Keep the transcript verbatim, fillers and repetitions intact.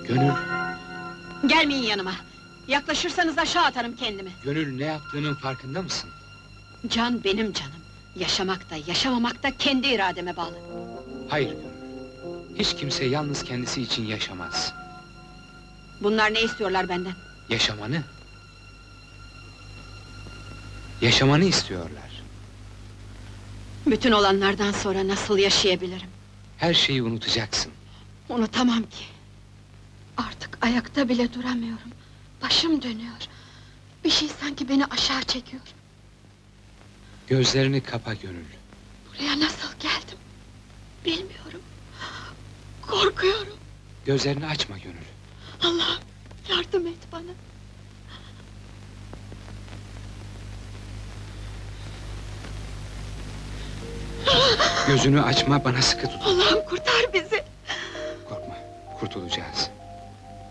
Gönül, Gelmeyin yanıma! Yaklaşırsanız aşağı atarım kendimi! Gönül ne yaptığının farkında mısın? Can benim canım! Yaşamak da, yaşamamak da kendi irademe bağlı! Hayır Gönül. Hiç kimse yalnız kendisi için yaşamaz. Bunlar ne istiyorlar benden? Yaşamanı. Yaşamanı istiyorlar. Bütün olanlardan sonra nasıl yaşayabilirim? Her şeyi unutacaksın. Unutamam ki! Artık ayakta bile duramıyorum! Başım dönüyor! Bir şey sanki beni aşağı çekiyor! Gözlerini kapa Gönül. Buraya nasıl geldim? Bilmiyorum! Korkuyorum! Gözlerini açma Gönül. Allah'ım, yardım et bana! Gözünü açma, bana sıkı tut. Allah'ım kurtar bizi! Korkma, kurtulacağız.